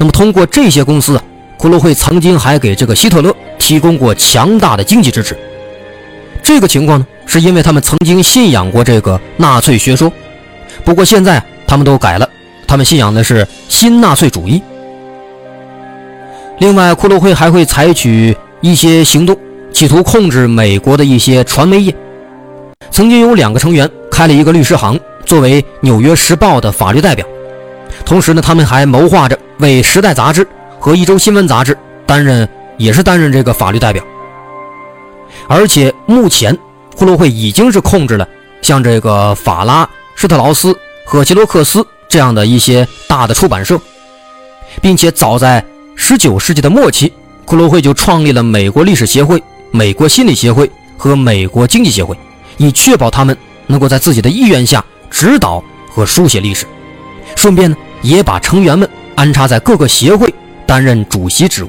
那么通过这些公司啊，库洛会曾经还给这个希特勒提供过强大的经济支持。这个情况呢，是因为他们曾经信仰过这个纳粹学说，不过现在他们都改了，他们信仰的是新纳粹主义。另外，库洛会还会采取一些行动，企图控制美国的一些传媒业。曾经有2个成员开了一个律师行，作为纽约时报的法律代表。同时呢，他们还谋划着为时代杂志和一周新闻杂志担任这个法律代表。而且目前库洛会已经是控制了像这个法拉、施特劳斯和杰罗克斯这样的一些大的出版社，并且早在19世纪的末期，库洛会就创立了美国历史协会、美国心理协会和美国经济协会，以确保他们能够在自己的意愿下指导和书写历史，顺便呢也把成员们安插在各个协会担任主席职务。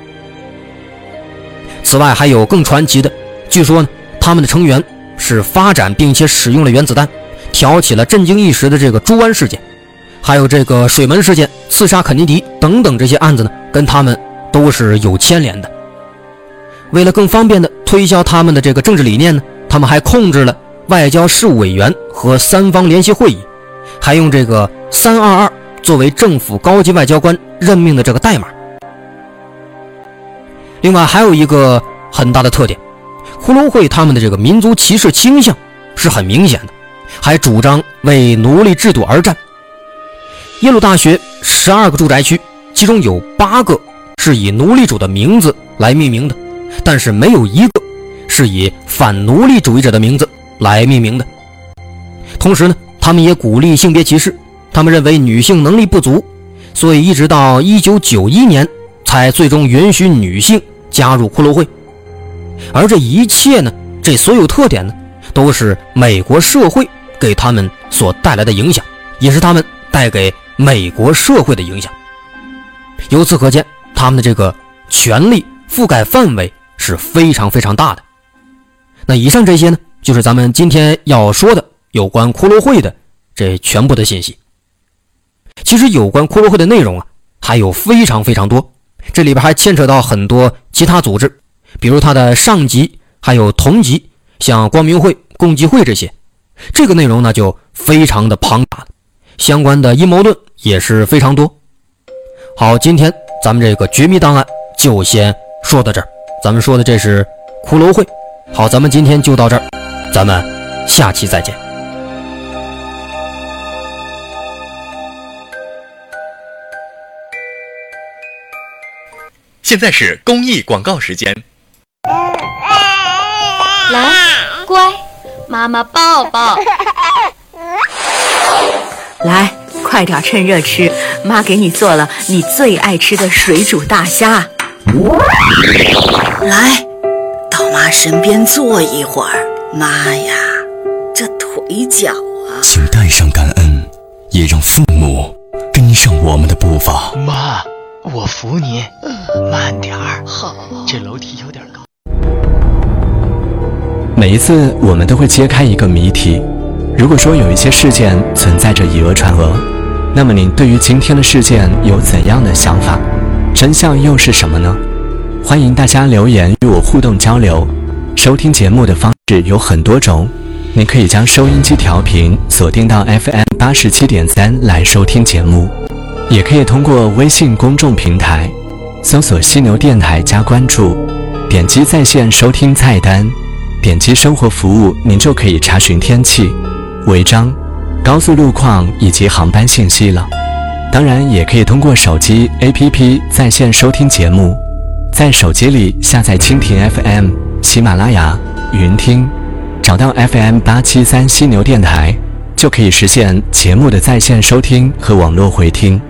此外还有更传奇的，据说呢他们的成员是发展并且使用了原子弹，挑起了震惊一时的这个猪湾事件，还有这个水门事件、刺杀肯尼迪等等这些案子呢，跟他们都是有牵连的。为了更方便的推销他们的这个政治理念呢，他们还控制了外交事务委员和3方联席会议，还用这个322作为政府高级外交官任命的这个代码。另外还有一个很大的特点，库洛会他们的这个民族歧视倾向是很明显的，还主张为奴隶制度而战。耶鲁大学12个住宅区，其中有8个是以奴隶主的名字来命名的，但是没有一个是以反奴隶主义者的名字来命名的。同时呢，他们也鼓励性别歧视，他们认为女性能力不足，所以一直到1991年才最终允许女性加入库洛会。而这一切呢，这所有特点呢，都是美国社会给他们所带来的影响，也是他们带给美国社会的影响。由此可见，他们的这个权力覆盖范围是非常非常大的。那以上这些呢，就是咱们今天要说的有关库洛会的这全部的信息。其实有关库洛会的内容啊，还有非常非常多，这里边还牵扯到很多其他组织，比如它的上级还有同级，像光明会、共济会这些，这个内容呢就非常的庞大了，相关的阴谋论也是非常多。好，今天咱们这个绝密档案就先说到这儿，咱们说的这是骷髅会。好，咱们今天就到这儿，咱们下期再见。 现在是公益广告时间。 来，乖，妈妈抱抱。 来，快点趁热吃，妈给你做了你最爱吃的水煮大虾。 来，到妈身边坐一会儿。妈呀，这腿脚啊！ 请带上感恩，也让父母跟上我们的步伐。 妈，我扶你，慢点儿。好，这楼梯有点高。 每一次我们都会揭开一个谜题。如果说有一些事件存在着以讹传讹，那么您对于今天的事件有怎样的想法？真相又是什么呢？欢迎大家留言与我互动交流。收听节目的方式有很多种，您可以将收音机调频锁定到 FM 87.3来收听节目，也可以通过微信公众平台搜索犀牛电台加关注，点击在线收听菜单，点击生活服务，您就可以查询天气、违章、高速路况以及航班信息了。当然也可以通过手机 APP 在线收听节目，在手机里下载蜻蜓 FM、 喜马拉雅、云听，找到 FM 873犀牛电台，就可以实现节目的在线收听和网络回听。